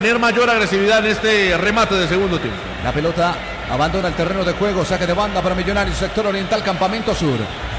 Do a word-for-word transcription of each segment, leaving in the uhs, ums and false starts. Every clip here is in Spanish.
tener mayor agresividad en este remate de segundo tiempo. La pelota abandona el terreno de juego, saque de banda para Millonarios, sector oriental, campamento sur.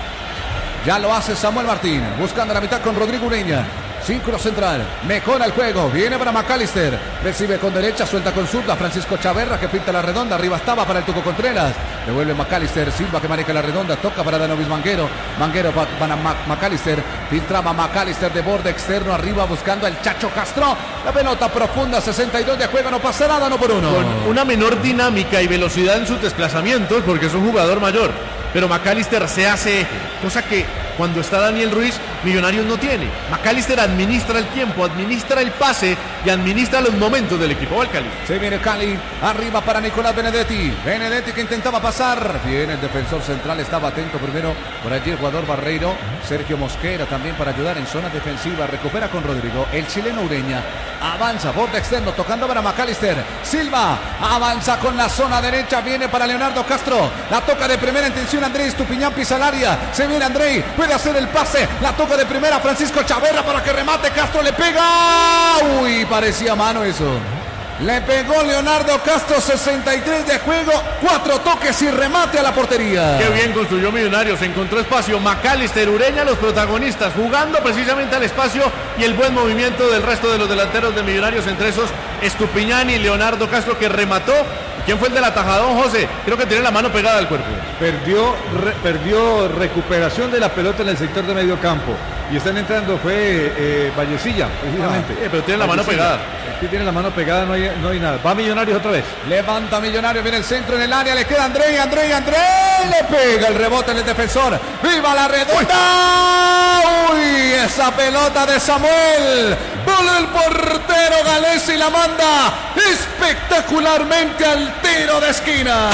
Ya lo hace Samuel Martín, buscando la mitad con Rodrigo Ureña. Círculo central, mejora el juego, viene para McAllister, recibe con derecha, suelta con zurda, Francisco Chaverra que pinta la redonda, arriba estaba para el Tuco Contreras, devuelve McAllister, Silva que maneja la redonda, toca para Danovis Manguero, Manguero para McAllister, filtraba McAllister de borde externo, arriba buscando al Chacho Castro, la pelota profunda, sesenta y dos de juego, no pasa nada, no por uno. Con una menor dinámica y velocidad en sus desplazamientos, porque es un jugador mayor, pero McAllister se hace, cosa que cuando está Daniel Ruiz, Millonarios no tiene. McAllister administra el tiempo, administra el pase y administra los momentos del equipo. Va el Cali. Se viene Cali, arriba para Nicolás Benedetti. Benedetti que intentaba pasar. Viene el defensor central, estaba atento primero por allí el jugador Barreiro. Sergio Mosquera también para ayudar en zona defensiva. Recupera con Rodrigo. El chileno Ureña avanza, borde externo, tocando para McAllister. Silva avanza con la zona derecha. Viene para Leonardo Castro. La toca de primera intención Andrés Tupiñán, pisa al área. Se viene Andrés. Puede hacer el pase, la toca de primera Francisco Chaverra para que remate, Castro le pega, uy, parecía mano eso, le pegó Leonardo Castro, sesenta y tres de juego, cuatro toques y remate a la portería. Qué bien construyó Millonarios, encontró espacio, McAllister, Ureña, los protagonistas, jugando precisamente al espacio y el buen movimiento del resto de los delanteros de Millonarios, entre esos Estupiñán y Leonardo Castro que remató. ¿Quién fue el del atajadón, José? Creo que tiene la mano pegada al cuerpo. Perdió, re, perdió recuperación de la pelota en el sector de medio campo. Y están entrando, fue eh, Vallecilla, precisamente. Ah, eh, pero tiene la mano pegada. Aquí tiene la mano pegada, no hay, no hay nada. Va Millonarios otra vez. Levanta Millonarios, viene el centro en el área, le queda André, André, André. Le pega el rebote en el defensor. ¡Viva la redonda! ¡Uy! Esa pelota de Samuel. Voló el portero Galesi y la manda espectacularmente al tiro de esquina.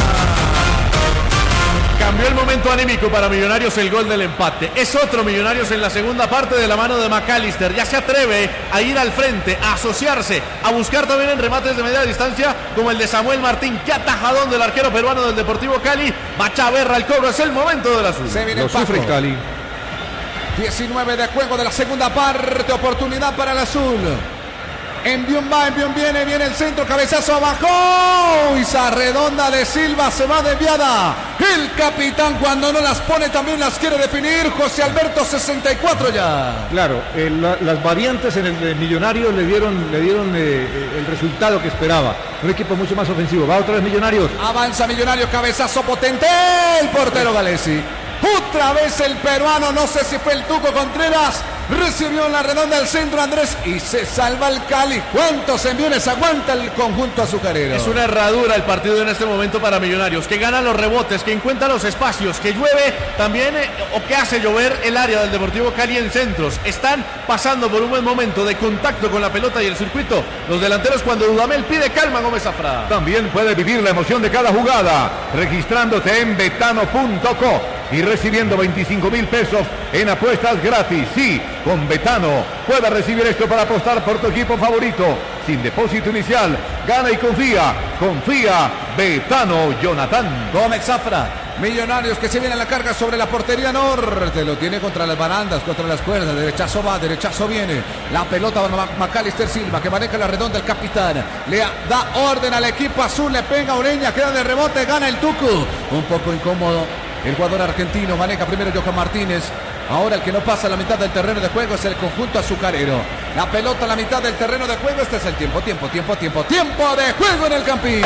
Cambió el momento anímico para Millonarios el gol del empate. Es otro Millonarios en la segunda parte de la mano de McAllister. Ya se atreve a ir al frente, a asociarse, a buscar también en remates de media distancia como el de Samuel Martín. Qué atajadón del arquero peruano del Deportivo Cali. Va Chaverra al cobro, es el momento del azul. Se viene Lo sufre Cali. diecinueve de juego de la segunda parte, oportunidad para el azul. Envión va, envión viene, viene el centro, cabezazo abajo. Y esa redonda de Silva se va desviada. El capitán cuando no las pone también las quiere definir. José Alberto, sesenta y cuatro ya. Claro, eh, la, las variantes en el, el Millonarios le dieron, le dieron eh, el resultado que esperaba. Un equipo mucho más ofensivo. Va otra vez Millonarios. Avanza Millonarios, cabezazo potente. El portero Galesi. Otra vez el peruano, no sé si fue el Tuco Contreras, recibió en la redonda del centro Andrés y se salva el Cali. ¿Cuántos enviones aguanta el conjunto azucarero? Es una herradura el partido en este momento para Millonarios, que gana los rebotes, que encuentra los espacios, que llueve también eh, o que hace llover el área del Deportivo Cali en centros. Están pasando por un buen momento de contacto con la pelota y el circuito. Los delanteros cuando Dudamel pide calma, Gómez Zafra. También puede vivir la emoción de cada jugada, registrándote en betano punto co y recibiendo veinticinco mil pesos en apuestas gratis. Sí, con Betano puedes recibir esto para apostar por tu equipo favorito. Sin depósito inicial, gana y confía. Confía, Betano, Jonathan. Gómez Zafra, Millonarios que se viene a la carga sobre la portería norte. Lo tiene contra las barandas, contra las cuerdas. Derechazo va, derechazo viene. La pelota va McAllister Silva que maneja la redonda el capitán. Le da orden al equipo azul, le pega Ureña, queda de rebote, gana el Tucu. Un poco incómodo. El jugador argentino maneja primero Johan Martínez. Ahora el que no pasa a la mitad del terreno de juego es el conjunto azucarero. La pelota a la mitad del terreno de juego. Este es el tiempo, tiempo, tiempo, tiempo, tiempo de juego en el Campín.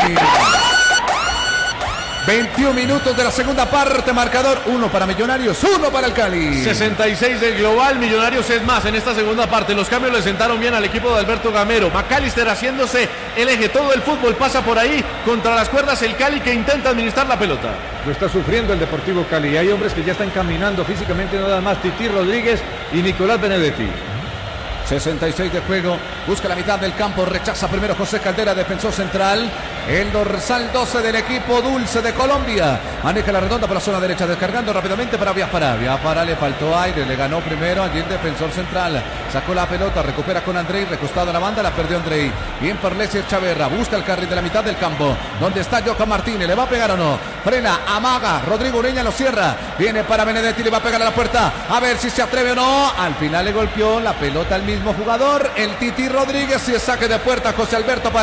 veintiún minutos de la segunda parte, marcador uno para Millonarios, uno para el Cali. sesenta y seis del global, Millonarios es más en esta segunda parte. Los cambios le sentaron bien al equipo de Alberto Gamero. McAllister haciéndose el eje, todo el fútbol pasa por ahí. Contra las cuerdas el Cali que intenta administrar la pelota. Lo está sufriendo el Deportivo Cali. Hay hombres que ya están caminando físicamente, nada más Titi Rodríguez y Nicolás Benedetti. sesenta y seis de juego, busca la mitad del campo, rechaza primero José Caldera, defensor central, el dorsal doce del equipo Dulce de Colombia, maneja la redonda por la zona derecha, descargando rápidamente para Biafara, Biafara le faltó aire, le ganó primero allí el defensor central, sacó la pelota, recupera con Andrei, recostado a la banda, la perdió Andrei, bien por Lesier Chaverra, busca el carril de la mitad del campo, donde está Johan Martínez, le va a pegar o no, frena, amaga, Rodrigo Ureña lo cierra, viene para Benedetti, le va a pegar a la puerta, a ver si se atreve o no, al final le golpeó la pelota al mismo mismo jugador, el Titi Rodríguez, y es saque de puerta José Alberto para